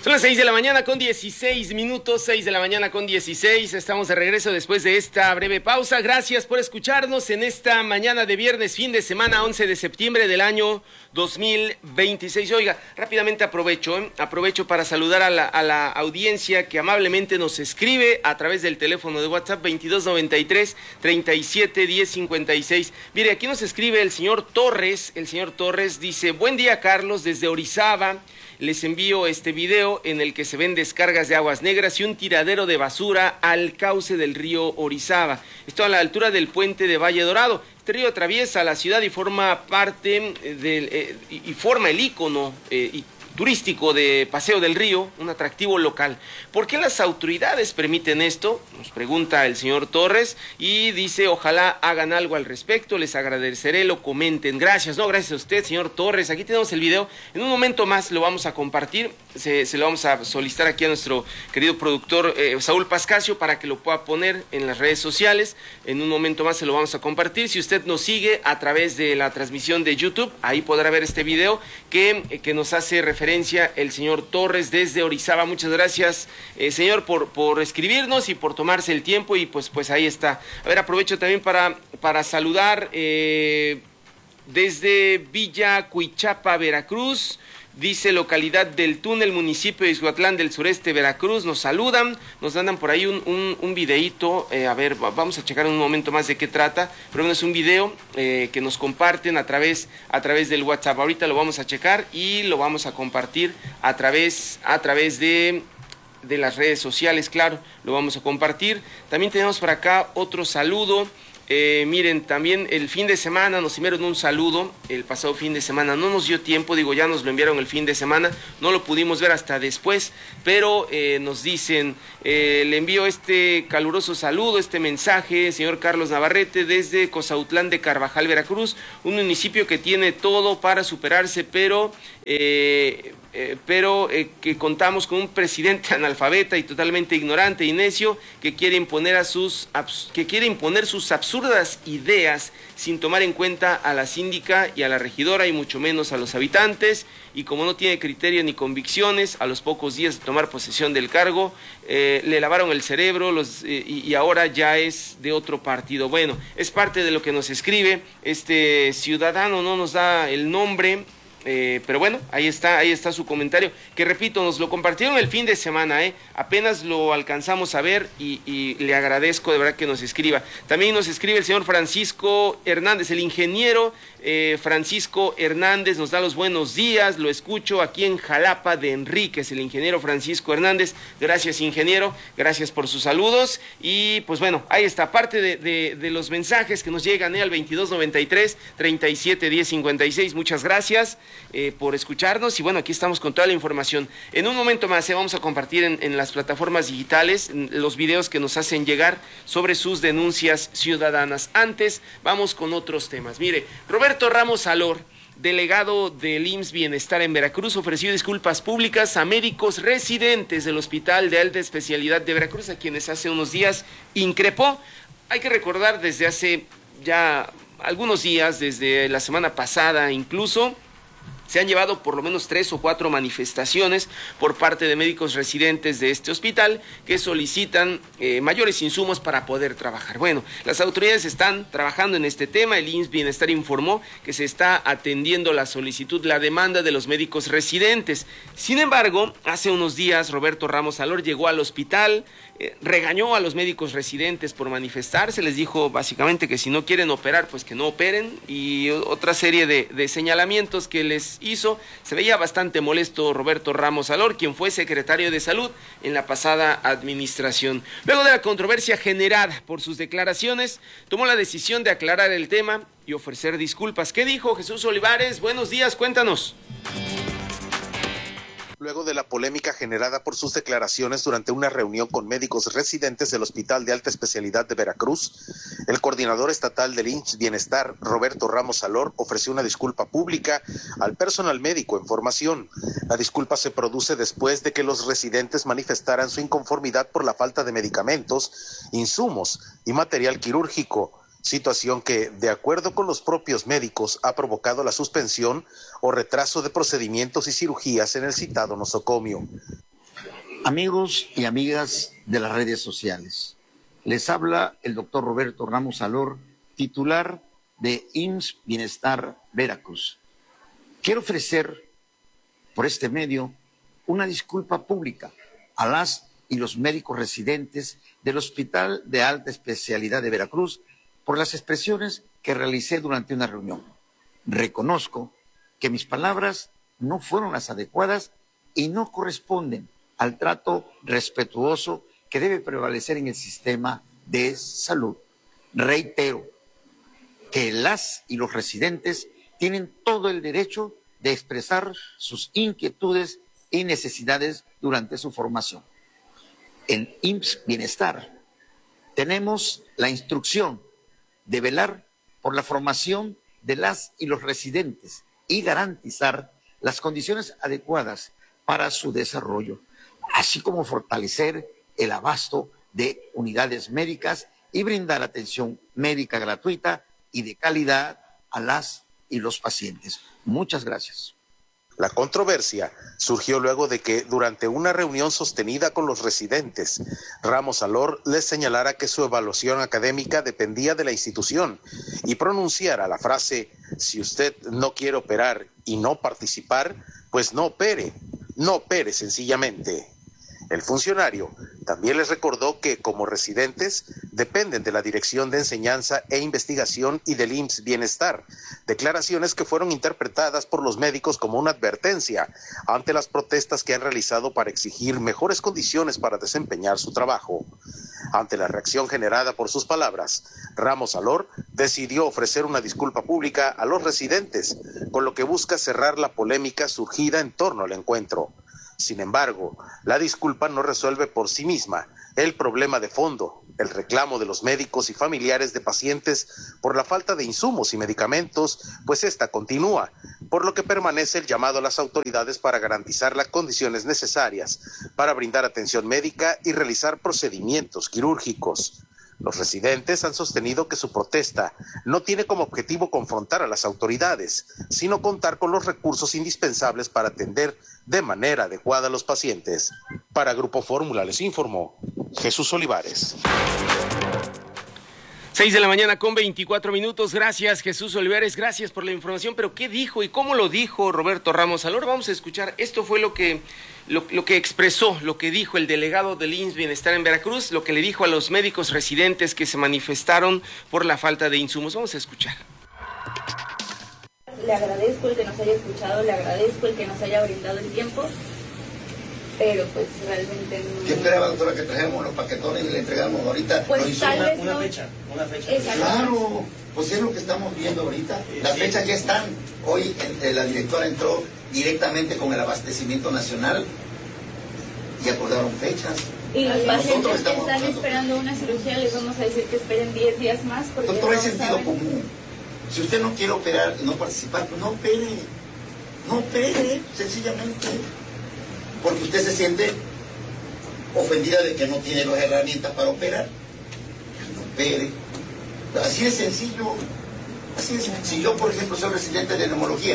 Son las 6 de la mañana con 16 minutos, 6 de la mañana con 16. Estamos de regreso después de esta breve pausa. Gracias por escucharnos en esta mañana de viernes, fin de semana, 11 de septiembre del año 2026. Oiga, rápidamente aprovecho para saludar a la audiencia que amablemente nos escribe a través del teléfono de WhatsApp 2293 37 10 56. Mire, aquí nos escribe el señor Torres. El señor Torres dice: buen día, Carlos, desde Orizaba. Les envío este video en el que se ven descargas de aguas negras y un tiradero de basura al cauce del río Orizaba. Esto a la altura del puente de Valle Dorado. Este río atraviesa la ciudad y forma parte y forma el ícono turístico de Paseo del Río, un atractivo local. ¿Por qué las autoridades permiten esto? Nos pregunta el señor Torres y dice: ojalá hagan algo al respecto, les agradeceré, lo comenten. Gracias, gracias a usted, señor Torres. Aquí tenemos el video, en un momento más lo vamos a compartir, se lo vamos a solicitar aquí a nuestro querido productor Saúl Pascasio para que lo pueda poner en las redes sociales. En un momento más se lo vamos a compartir. Si usted nos sigue a través de la transmisión de YouTube, ahí podrá ver este video que nos hace referencia el señor Torres desde Orizaba. Muchas gracias, señor, por escribirnos y por tomarse el tiempo, y pues ahí está. A ver, aprovecho también para saludar desde Villa Cuichapa, Veracruz. Dice: localidad del Túnel, municipio de Ixhuatlán del Sureste, Veracruz. Nos saludan, nos mandan por ahí un videíto. A ver, vamos a checar un momento más de qué trata. Pero bueno, es un video que nos comparten a través del WhatsApp. Ahorita lo vamos a checar y lo vamos a compartir a través de las redes sociales. Claro, lo vamos a compartir. También tenemos por acá otro saludo. Miren, también el fin de semana nos enviaron un saludo. El pasado fin de semana no nos dio tiempo, ya nos lo enviaron el fin de semana, no lo pudimos ver hasta después, pero nos dicen: le envío este caluroso saludo, este mensaje, señor Carlos Navarrete, desde Cozautlán de Carvajal, Veracruz, un municipio que tiene todo para superarse, pero que contamos con un presidente analfabeta y totalmente ignorante y necio que quiere imponer sus absurdas ideas sin tomar en cuenta a la síndica y a la regidora, y mucho menos a los habitantes. Y como no tiene criterio ni convicciones, a los pocos días de tomar posesión del cargo le lavaron el cerebro y ahora ya es de otro partido. Bueno, es parte de lo que nos escribe este ciudadano, no nos da el nombre. Pero bueno, ahí está su comentario, que repito, nos lo compartieron el fin de semana, apenas lo alcanzamos a ver y le agradezco de verdad que nos escriba. También nos escribe el señor Francisco Hernández, el ingeniero Francisco Hernández, nos da los buenos días, lo escucho aquí en Jalapa de Enríquez, el ingeniero Francisco Hernández. Gracias, ingeniero, gracias por sus saludos. Y pues bueno, ahí está, parte de los mensajes que nos llegan al 2293 37 10 56. Muchas gracias por escucharnos, y bueno, aquí estamos con toda la información. En un momento más vamos a compartir en las plataformas digitales los videos que nos hacen llegar sobre sus denuncias ciudadanas. Antes, vamos con otros temas. Mire, Roberto Ramos Alor, delegado del IMSS Bienestar en Veracruz, ofreció disculpas públicas a médicos residentes del Hospital de Alta Especialidad de Veracruz, a quienes hace unos días increpó. Hay que recordar, desde hace ya algunos días, desde la semana pasada incluso, se han llevado por lo menos 3 o 4 manifestaciones por parte de médicos residentes de este hospital que solicitan mayores insumos para poder trabajar. Bueno, las autoridades están trabajando en este tema. El IMSS Bienestar informó que se está atendiendo la demanda de los médicos residentes. Sin embargo, hace unos días Roberto Ramos Alor llegó al hospital, regañó a los médicos residentes por manifestarse, les dijo básicamente que si no quieren operar, pues que no operen, y otra serie de señalamientos que les hizo. Se veía bastante molesto Roberto Ramos Alor, quien fue secretario de Salud en la pasada administración. Luego de la controversia generada por sus declaraciones, tomó la decisión de aclarar el tema y ofrecer disculpas. ¿Qué dijo Jesús Olivares? Buenos días, cuéntanos. Luego de la polémica generada por sus declaraciones durante una reunión con médicos residentes del Hospital de Alta Especialidad de Veracruz, el coordinador estatal del IMSS Bienestar, Roberto Ramos Alor, ofreció una disculpa pública al personal médico en formación. La disculpa se produce después de que los residentes manifestaran su inconformidad por la falta de medicamentos, insumos y material quirúrgico, situación que, de acuerdo con los propios médicos, ha provocado la suspensión o retraso de procedimientos y cirugías en el citado nosocomio. Amigos y amigas de las redes sociales, les habla el doctor Roberto Ramos Salor, titular de IMSS Bienestar Veracruz. Quiero ofrecer por este medio una disculpa pública a las y los médicos residentes del Hospital de Alta Especialidad de Veracruz por las expresiones que realicé durante una reunión. Reconozco que mis palabras no fueron las adecuadas y no corresponden al trato respetuoso que debe prevalecer en el sistema de salud. Reitero que las y los residentes tienen todo el derecho de expresar sus inquietudes y necesidades durante su formación. En IMSS Bienestar tenemos la instrucción de velar por la formación de las y los residentes y garantizar las condiciones adecuadas para su desarrollo, así como fortalecer el abasto de unidades médicas y brindar atención médica gratuita y de calidad a las y los pacientes. Muchas gracias. La controversia surgió luego de que, durante una reunión sostenida con los residentes, Ramos Salor les señalara que su evaluación académica dependía de la institución y pronunciara la frase: si usted no quiere operar y no participar, pues no opere sencillamente. El funcionario también les recordó que, como residentes, dependen de la Dirección de Enseñanza e Investigación y del IMSS Bienestar, declaraciones que fueron interpretadas por los médicos como una advertencia ante las protestas que han realizado para exigir mejores condiciones para desempeñar su trabajo. Ante la reacción generada por sus palabras, Ramos Salor decidió ofrecer una disculpa pública a los residentes, con lo que busca cerrar la polémica surgida en torno al encuentro. Sin embargo, la disculpa no resuelve por sí misma el problema de fondo, el reclamo de los médicos y familiares de pacientes por la falta de insumos y medicamentos, pues esta continúa, por lo que permanece el llamado a las autoridades para garantizar las condiciones necesarias para brindar atención médica y realizar procedimientos quirúrgicos. Los residentes han sostenido que su protesta no tiene como objetivo confrontar a las autoridades, sino contar con los recursos indispensables para atender de manera adecuada a los pacientes. Para Grupo Fórmula les informó Jesús Olivares. 6 de la mañana con 24 minutos. Gracias, Jesús Olivares, gracias por la información. Pero ¿qué dijo y cómo lo dijo Roberto Ramos Salor? Vamos a escuchar. Esto fue lo que expresó, lo que dijo el delegado del IMSS Bienestar en Veracruz, lo que le dijo a los médicos residentes que se manifestaron por la falta de insumos. Vamos a escuchar. Le agradezco el que nos haya escuchado, le agradezco el que nos haya brindado el tiempo, pero pues realmente no... ¿Qué esperaba, doctora, que trajéramos los paquetones y le entregáramos ahorita? Pues tal vez una no. fecha. Claro, pues es lo que estamos viendo ahorita. Las fechas ya están. Hoy la directora entró directamente con el abastecimiento nacional y acordaron fechas. Y los pacientes que están buscando. esperando una cirugía les vamos a decir que esperen 10 días más. Porque Doctor, no hay sentido saben. común. Si usted no quiere operar y no participar, pues no opere. No opere, sencillamente. Porque usted se siente ofendida de que no tiene las herramientas para operar. Pues no opere. Así es sencillo. Así es. Si yo, por ejemplo, soy residente de neumología...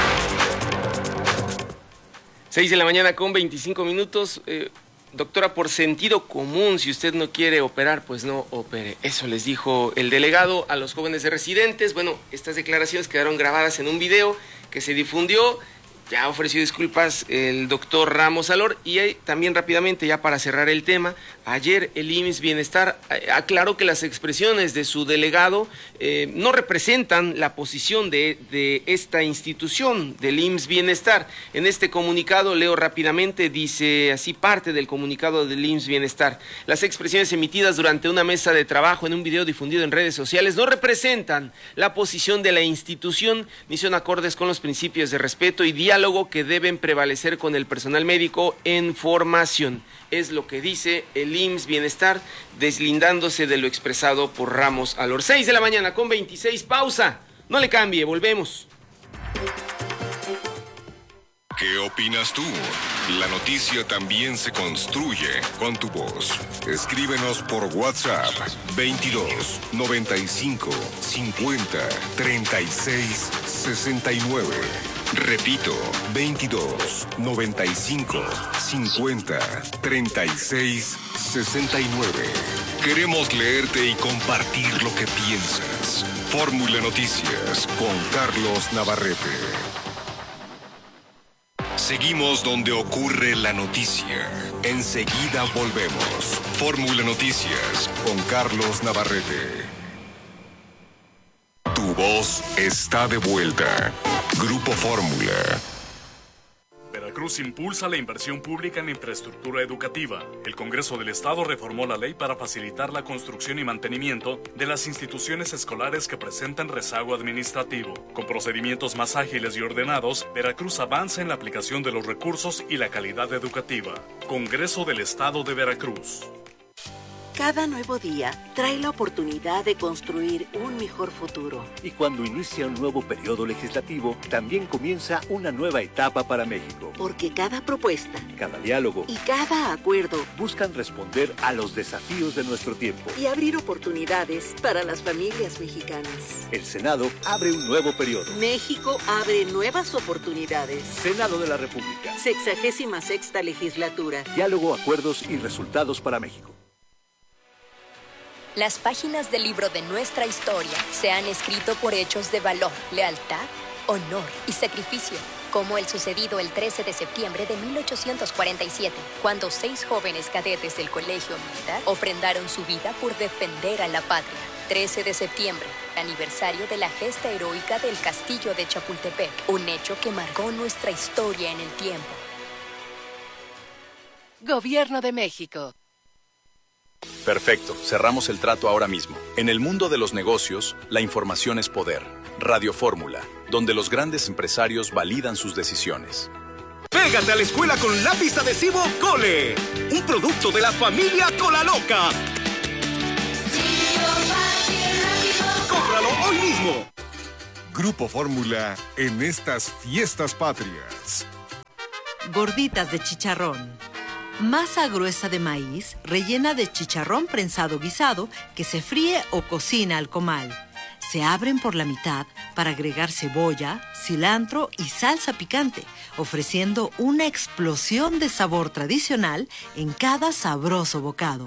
6 de la mañana con 25 minutos. Doctora, por sentido común, si usted no quiere operar, pues no opere. Eso les dijo el delegado a los jóvenes de residentes. Bueno, estas declaraciones quedaron grabadas en un video que se difundió. Ya ofreció disculpas el doctor Ramos Salor y también rápidamente, ya para cerrar el tema, ayer el IMSS Bienestar aclaró que las expresiones de su delegado no representan la posición de esta institución, del IMSS Bienestar. En este comunicado, leo rápidamente, dice así parte del comunicado del IMSS Bienestar: las expresiones emitidas durante una mesa de trabajo en un video difundido en redes sociales no representan la posición de la institución ni son acordes con los principios de respeto y diálogo que deben prevalecer con el personal médico en formación. Es lo que dice el IMSS Bienestar, deslindándose de lo expresado por Ramos Salor. 6 de la mañana con 26, pausa. No le cambie, volvemos. ¿Qué opinas tú? La noticia también se construye con tu voz. Escríbenos por WhatsApp 22 95 50 36 69. Repito, 22 95 50 36 69. Queremos leerte y compartir lo que piensas. Fórmula Noticias con Carlos Navarrete. Seguimos donde ocurre la noticia. Enseguida volvemos. Fórmula Noticias con Carlos Navarrete. Tu voz está de vuelta. Grupo Fórmula. Veracruz impulsa la inversión pública en infraestructura educativa. El Congreso del Estado reformó la ley para facilitar la construcción y mantenimiento de las instituciones escolares que presentan rezago administrativo. Con procedimientos más ágiles y ordenados, Veracruz avanza en la aplicación de los recursos y la calidad educativa. Congreso del Estado de Veracruz. Cada nuevo día trae la oportunidad de construir un mejor futuro. Y cuando inicia un nuevo periodo legislativo, también comienza una nueva etapa para México. Porque cada propuesta, cada diálogo y cada acuerdo buscan responder a los desafíos de nuestro tiempo y abrir oportunidades para las familias mexicanas. El Senado abre un nuevo periodo. México abre nuevas oportunidades. Senado de la República. 66ª legislatura. Diálogo, acuerdos y resultados para México. Las páginas del libro de nuestra historia se han escrito por hechos de valor, lealtad, honor y sacrificio, como el sucedido el 13 de septiembre de 1847, cuando 6 jóvenes cadetes del Colegio Militar ofrendaron su vida por defender a la patria. 13 de septiembre, aniversario de la gesta heroica del Castillo de Chapultepec, un hecho que marcó nuestra historia en el tiempo. Gobierno de México. Perfecto, cerramos el trato ahora mismo. En el mundo de los negocios, la información es poder. Radio Fórmula, donde los grandes empresarios validan sus decisiones. Pégate a la escuela con lápiz adhesivo Cole, un producto de la familia Cola Loca. ¡Cómpralo hoy mismo! Grupo Fórmula en estas fiestas patrias. Gorditas de chicharrón. Masa gruesa de maíz rellena de chicharrón prensado guisado que se fríe o cocina al comal. Se abren por la mitad para agregar cebolla, cilantro y salsa picante, ofreciendo una explosión de sabor tradicional en cada sabroso bocado.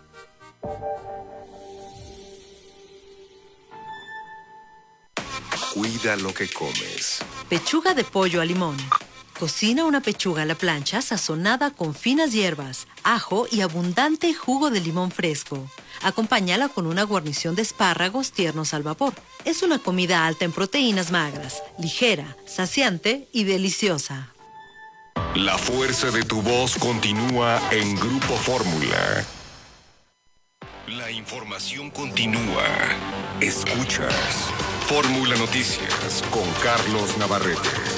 Cuida lo que comes. Pechuga de pollo a limón. Cocina una pechuga a la plancha sazonada con finas hierbas, ajo y abundante jugo de limón fresco. Acompáñala con una guarnición de espárragos tiernos al vapor. Es una comida alta en proteínas magras, ligera, saciante y deliciosa. La fuerza de tu voz continúa en Grupo Fórmula. La información continúa. Escuchas Fórmula Noticias con Carlos Navarrete.